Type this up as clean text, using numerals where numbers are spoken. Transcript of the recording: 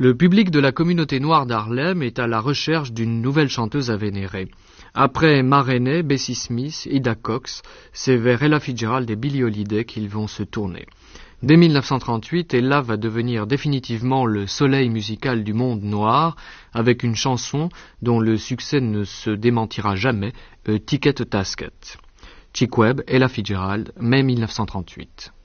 Le public de la communauté noire d'Harlem est à la recherche d'une nouvelle chanteuse à vénérer. Après Ma Rainey, Bessie Smith, Ida Cox, c'est vers Ella Fitzgerald et Billie Holiday qu'ils vont se tourner. Dès 1938, Ella va devenir définitivement le soleil musical du monde noir avec une chanson dont le succès ne se démentira jamais, A Ticket to Tasket. Chick Webb, Ella Fitzgerald, mai 1938.